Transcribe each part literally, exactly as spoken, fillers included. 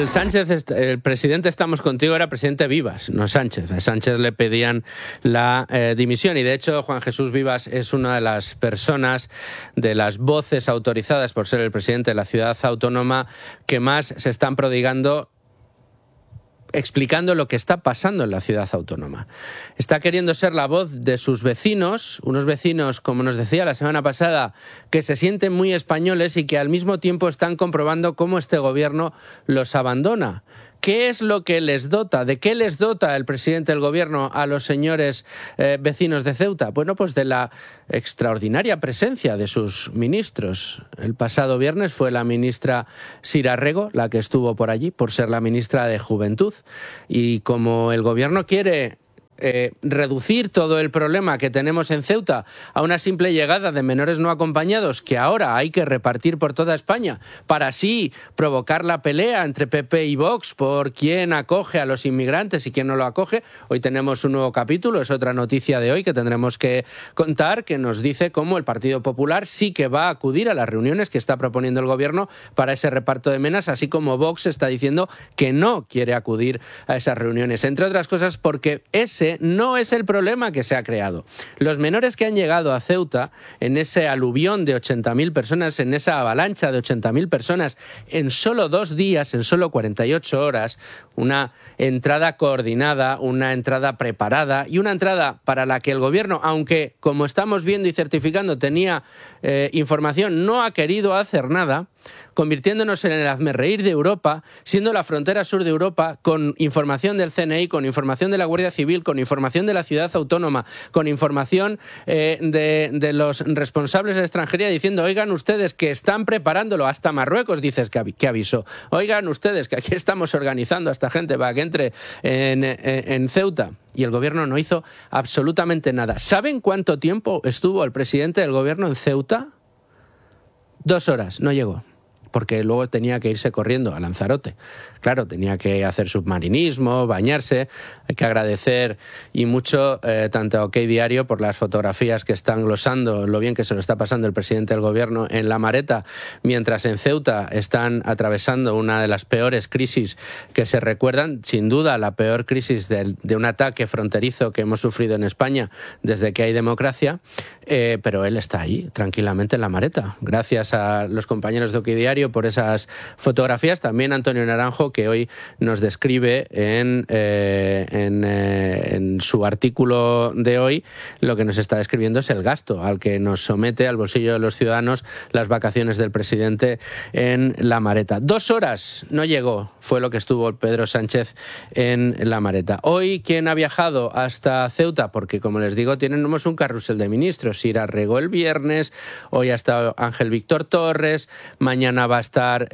El Sánchez, el presidente Estamos Contigo era presidente Vivas, no Sánchez. A Sánchez le pedían la eh, dimisión y de hecho Juan Jesús Vivas es una de las personas, de las voces autorizadas por ser el presidente de la ciudad autónoma que más se están prodigando explicando lo que está pasando en la ciudad autónoma. Está queriendo ser la voz de sus vecinos, unos vecinos, como nos decía la semana pasada, que se sienten muy españoles y que al mismo tiempo están comprobando cómo este gobierno los abandona. ¿Qué es lo que les dota? ¿De qué les dota el presidente del gobierno a los señores eh, vecinos de Ceuta? Bueno, pues de la extraordinaria presencia de sus ministros. El pasado viernes fue la ministra Sira Rego la que estuvo por allí, por ser la ministra de Juventud. Y como el gobierno quiere Eh, reducir todo el problema que tenemos en Ceuta a una simple llegada de menores no acompañados que ahora hay que repartir por toda España para así provocar la pelea entre P P y Vox por quién acoge a los inmigrantes y quién no lo acoge. Hoy tenemos un nuevo capítulo, es otra noticia de hoy que tendremos que contar, que nos dice cómo el Partido Popular sí que va a acudir a las reuniones que está proponiendo el gobierno para ese reparto de menas, así como Vox está diciendo que no quiere acudir a esas reuniones, entre otras cosas porque ese no es el problema que se ha creado. Los menores que han llegado a Ceuta, en ese aluvión de ochenta mil personas, en esa avalancha de ochenta mil personas, en solo dos días, en solo cuarenta y ocho horas, una entrada coordinada, una entrada preparada y una entrada para la que el gobierno, aunque, como estamos viendo y certificando, tenía eh, información, no ha querido hacer nada, convirtiéndonos en el hazmerreír de Europa, siendo la frontera sur de Europa, con información del C N I, con información de la Guardia Civil, con información de la ciudad autónoma, con información eh, de, de los responsables de extranjería, diciendo, oigan ustedes que están preparándolo, hasta Marruecos dices que, que avisó, oigan ustedes que aquí estamos organizando a esta gente para que entre en, en, en Ceuta. Y el gobierno no hizo absolutamente nada. ¿Saben cuánto tiempo estuvo el presidente del gobierno en Ceuta? Dos horas, no llegó, porque luego tenía que irse corriendo a Lanzarote. Claro, tenía que hacer submarinismo, bañarse. Hay que agradecer y mucho eh, tanto a OK Diario por las fotografías que están glosando lo bien que se lo está pasando el presidente del gobierno en La Mareta, mientras en Ceuta están atravesando una de las peores crisis que se recuerdan, sin duda la peor crisis de, de un ataque fronterizo que hemos sufrido en España desde que hay democracia, eh, pero él está ahí tranquilamente en La Mareta. Gracias a los compañeros de OK Diario por esas fotografías, también Antonio Naranjo, que hoy nos describe en, eh, en, eh, en su artículo de hoy, lo que nos está describiendo es el gasto al que nos somete al bolsillo de los ciudadanos las vacaciones del presidente en La Mareta. Dos horas no llegó, fue lo que estuvo Pedro Sánchez en La Mareta. Hoy, ¿quién ha viajado hasta Ceuta? Porque, como les digo, tenemos un carrusel de ministros. Sira Rego el viernes, hoy ha estado Ángel Víctor Torres, mañana va a estar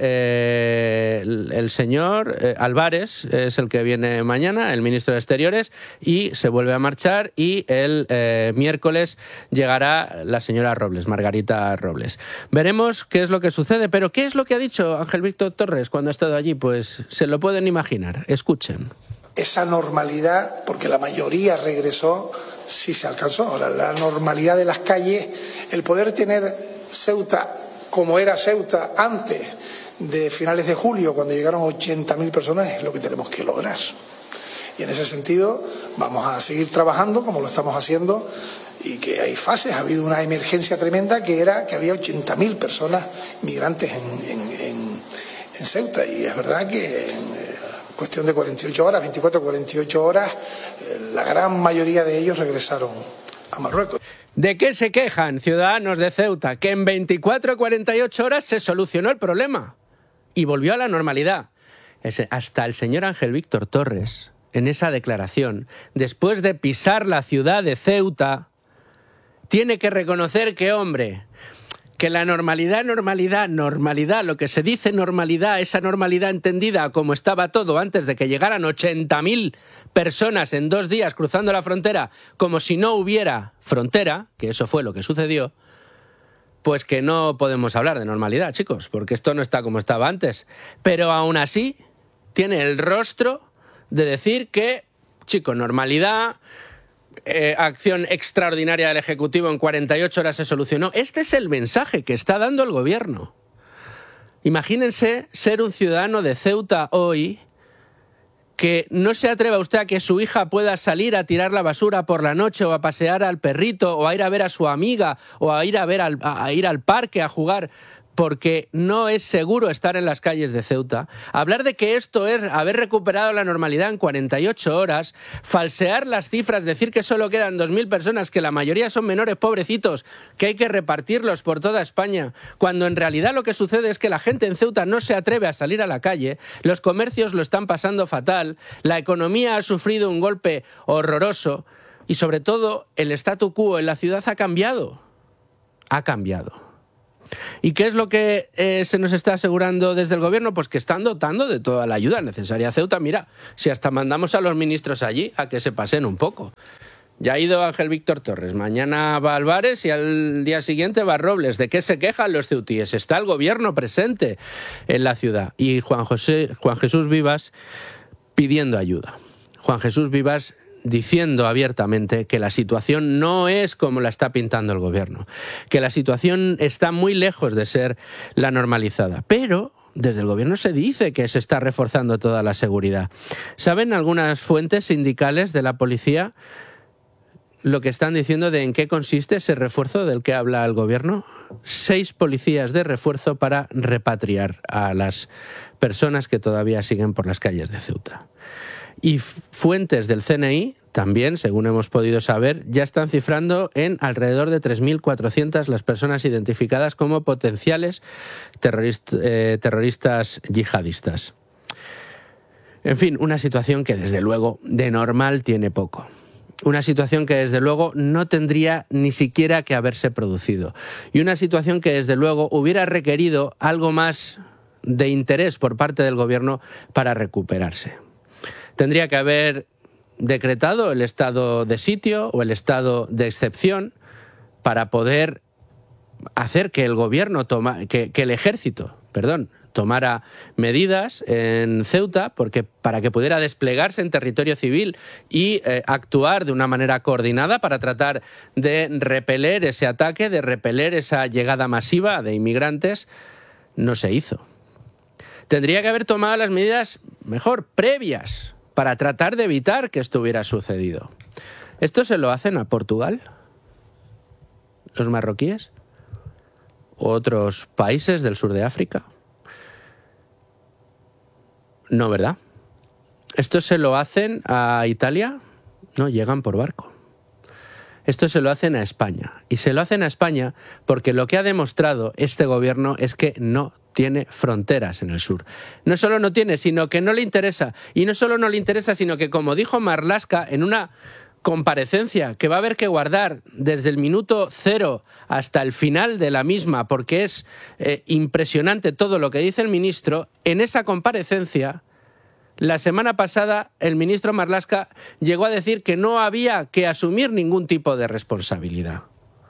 eh, el, el señor eh, Álvarez, es el que viene mañana, el ministro de Exteriores, y se vuelve a marchar y el eh, miércoles llegará la señora Robles, Margarita Robles. Veremos qué es lo que sucede, pero ¿qué es lo que ha dicho Ángel Víctor Torres cuando ha estado allí? Pues se lo pueden imaginar, escuchen. Esa normalidad, porque la mayoría regresó, sí se alcanzó. Ahora, la normalidad de las calles, el poder tener Ceuta como era Ceuta antes de finales de julio, cuando llegaron ochenta mil personas, es lo que tenemos que lograr. Y en ese sentido vamos a seguir trabajando como lo estamos haciendo, y que hay fases. Ha habido una emergencia tremenda que era que había ochenta mil personas migrantes en, en, en, en Ceuta, y es verdad que en cuestión de cuarenta y ocho horas, veinticuatro a cuarenta y ocho horas, la gran mayoría de ellos regresaron a Marruecos. ¿De qué se quejan ciudadanos de Ceuta? Que en veinticuatro a cuarenta y ocho horas se solucionó el problema y volvió a la normalidad. Hasta el señor Ángel Víctor Torres, en esa declaración, después de pisar la ciudad de Ceuta, tiene que reconocer que, hombre, que la normalidad, normalidad, normalidad, lo que se dice normalidad, esa normalidad entendida como estaba todo antes de que llegaran ochenta mil personas en dos días cruzando la frontera, como si no hubiera frontera, que eso fue lo que sucedió, pues que no podemos hablar de normalidad, chicos, porque esto no está como estaba antes. Pero aún así tiene el rostro de decir que, chicos, normalidad, eh, acción extraordinaria del Ejecutivo, en cuarenta y ocho horas se solucionó. Este es el mensaje que está dando el gobierno. Imagínense ser un ciudadano de Ceuta hoy que no se atreva usted a que su hija pueda salir a tirar la basura por la noche o a pasear al perrito o a ir a ver a su amiga o a ir a, ver al, a ir al parque a jugar porque no es seguro estar en las calles de Ceuta. Hablar de que esto es haber recuperado la normalidad en cuarenta y ocho horas, falsear las cifras, decir que solo quedan dos mil personas, que la mayoría son menores pobrecitos, que hay que repartirlos por toda España, cuando en realidad lo que sucede es que la gente en Ceuta no se atreve a salir a la calle, los comercios lo están pasando fatal, la economía ha sufrido un golpe horroroso y sobre todo el statu quo en la ciudad ha cambiado. Ha cambiado. ¿Y qué es lo que eh, se nos está asegurando desde el gobierno? Pues que están dotando de toda la ayuda necesaria a Ceuta. Mira, si hasta mandamos a los ministros allí a que se pasen un poco. Ya ha ido Ángel Víctor Torres, mañana va Álvarez y al día siguiente va Robles. ¿De qué se quejan los ceutíes? Está el gobierno presente en la ciudad. Y Juan, José, Juan Jesús Vivas pidiendo ayuda. Juan Jesús Vivas diciendo abiertamente que la situación no es como la está pintando el gobierno, que la situación está muy lejos de ser la normalizada. Pero desde el gobierno se dice que se está reforzando toda la seguridad. ¿Saben algunas fuentes sindicales de la policía lo que están diciendo de en qué consiste ese refuerzo del que habla el gobierno? Seis policías de refuerzo para repatriar a las personas que todavía siguen por las calles de Ceuta. Y fuentes del C N I también, según hemos podido saber, ya están cifrando en alrededor de tres mil cuatrocientas las personas identificadas como potenciales terrorist, eh, terroristas yihadistas. En fin, una situación que desde luego de normal tiene poco. Una situación que desde luego no tendría ni siquiera que haberse producido. Y una situación que desde luego hubiera requerido algo más de interés por parte del gobierno para recuperarse. Tendría que haber decretado el estado de sitio o el estado de excepción para poder hacer que el gobierno toma, que, que el ejército, perdón, tomara medidas en Ceuta porque para que pudiera desplegarse en territorio civil y eh, actuar de una manera coordinada para tratar de repeler ese ataque, de repeler esa llegada masiva de inmigrantes, no se hizo. Tendría que haber tomado las medidas mejor previas para tratar de evitar que esto hubiera sucedido. ¿Esto se lo hacen a Portugal? ¿Los marroquíes? ¿O otros países del sur de África? No, ¿verdad? ¿Esto se lo hacen a Italia? No, llegan por barco. Esto se lo hacen a España. Y se lo hacen a España porque lo que ha demostrado este gobierno es que no tiene fronteras en el sur. No solo no tiene, sino que no le interesa. Y no solo no le interesa, sino que, como dijo Marlaska en una comparecencia que va a haber que guardar desde el minuto cero hasta el final de la misma, porque es eh, impresionante todo lo que dice el ministro, en esa comparecencia, la semana pasada, el ministro Marlaska llegó a decir que no había que asumir ningún tipo de responsabilidad.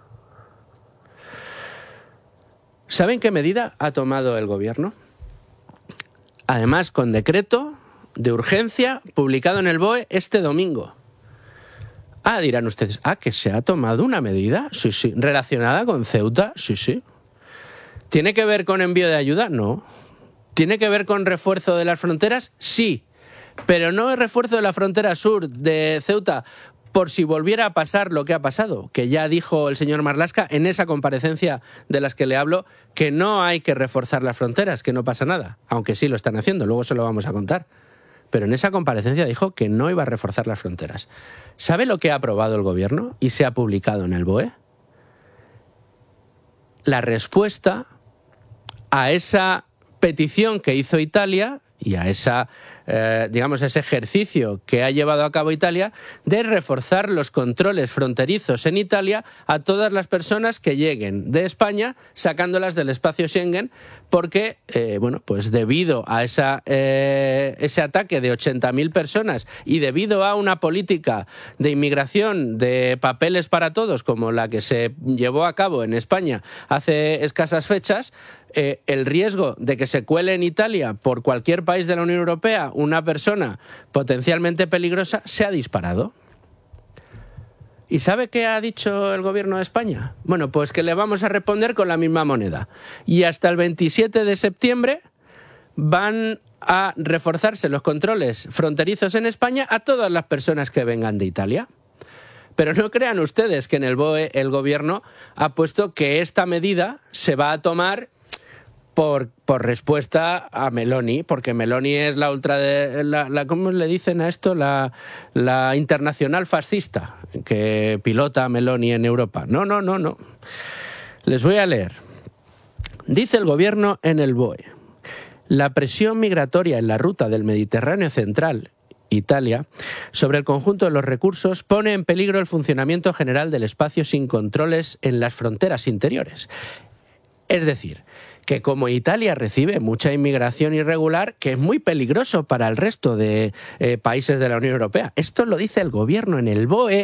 ¿Saben qué medida ha tomado el gobierno? Además, con decreto de urgencia publicado en el B O E este domingo. Ah, dirán ustedes, ah, que se ha tomado una medida, sí, sí, relacionada con Ceuta, sí, sí. ¿Tiene que ver con envío de ayuda? No. ¿Tiene que ver con refuerzo de las fronteras? Sí, pero no el refuerzo de la frontera sur de Ceuta por si volviera a pasar lo que ha pasado, que ya dijo el señor Marlaska en esa comparecencia de las que le hablo, que no hay que reforzar las fronteras, que no pasa nada, aunque sí lo están haciendo, luego se lo vamos a contar. Pero en esa comparecencia dijo que no iba a reforzar las fronteras. ¿Sabe lo que ha aprobado el gobierno y se ha publicado en el B O E? La respuesta a esa petición que hizo Italia y a esa, eh, digamos, ese ejercicio que ha llevado a cabo Italia de reforzar los controles fronterizos en Italia a todas las personas que lleguen de España, sacándolas del espacio Schengen, porque, eh, bueno, pues debido a esa, eh, ese ataque de ochenta mil personas y debido a una política de inmigración de papeles para todos como la que se llevó a cabo en España hace escasas fechas, eh, el riesgo de que se cuele en Italia por cualquier país de la Unión Europea una persona potencialmente peligrosa se ha disparado. ¿Y sabe qué ha dicho el gobierno de España? Bueno, pues que le vamos a responder con la misma moneda. Y hasta el veintisiete de septiembre van a reforzarse los controles fronterizos en España a todas las personas que vengan de Italia. Pero no crean ustedes que en el B O E el gobierno ha puesto que esta medida se va a tomar por, por respuesta a Meloni, porque Meloni es la ultra de, la, la ¿cómo le dicen a esto? La, la internacional fascista que pilota a Meloni en Europa. No, no, no, no. Les voy a leer. Dice el gobierno en el B O E: la presión migratoria en la ruta del Mediterráneo central, Italia, sobre el conjunto de los recursos pone en peligro el funcionamiento general del espacio sin controles en las fronteras interiores. Es decir, que como Italia recibe mucha inmigración irregular, que es muy peligroso para el resto de eh, países de la Unión Europea. Esto lo dice el gobierno en el B O E